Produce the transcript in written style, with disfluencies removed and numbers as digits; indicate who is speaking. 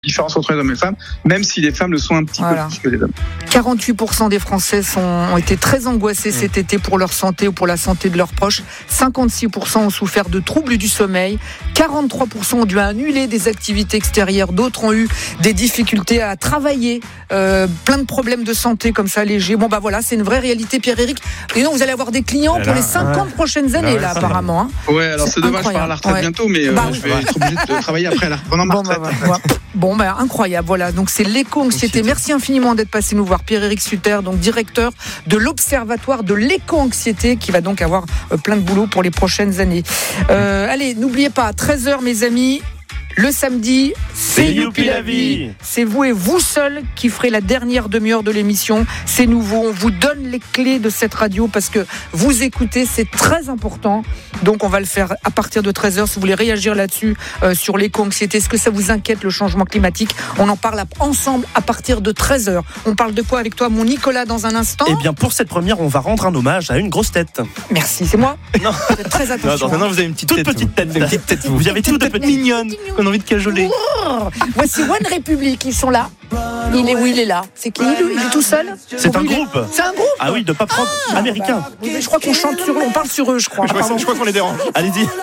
Speaker 1: différence entre les hommes et les femmes, même si les femmes le sont un petit peu plus que les hommes.
Speaker 2: 48% des Français ont été très angoissés cet été pour leur santé ou pour la santé de leurs proches. 56% ont souffert de troubles du sommeil. 43% ont dû annuler des activités extérieures. D'autres ont eu des difficultés à travailler. Plein de problèmes de santé comme ça légers. Bon, voilà, c'est une vraie réalité, Pierre-Éric. Et non, vous allez avoir des clients pour les 50 prochaines années, là, apparemment.
Speaker 1: Ouais, alors c'est dommage, je pars à la retraite bientôt, mais je vais être obligé de travailler après pendant ma retraite.
Speaker 2: Incroyable. Voilà, donc c'est l'éco-anxiété. Merci infiniment d'être passé nous voir, Pierre-Éric Sutter, donc directeur de l'Observatoire de l'éco-anxiété, qui va donc avoir plein de boulot pour les prochaines années. Allez, n'oubliez pas, 13h, mes amis. Le samedi, c'est Youpi la vie. C'est vous et vous seul qui ferez la dernière demi-heure de l'émission. C'est nouveau, on vous donne les clés de cette radio parce que vous écoutez, c'est très important. Donc on va le faire à partir de 13h. Si vous voulez réagir là-dessus, sur l'éco-anxiété, est-ce que ça vous inquiète, le changement climatique? On en parle ensemble à partir de 13h. On parle de quoi avec toi, mon Nicolas, dans un instant?
Speaker 3: Eh bien, pour cette première, on va rendre un hommage à une grosse tête.
Speaker 2: Merci, c'est moi.
Speaker 3: Non,
Speaker 2: faites très attention.
Speaker 3: Non, vous avez une toute petite tête. Vous avez toute petite mignonne qu'on a envie de cajoler.
Speaker 2: Voici One Republic, ils sont là. Il est là. C'est qui? Il est tout seul?
Speaker 3: C'est un groupe.
Speaker 2: C'est un groupe?
Speaker 3: Ah oui, de pop rock américain.
Speaker 2: Je crois qu'on chante sur eux, on parle sur eux, je crois.
Speaker 3: Je crois qu'on les dérange. Allez-y.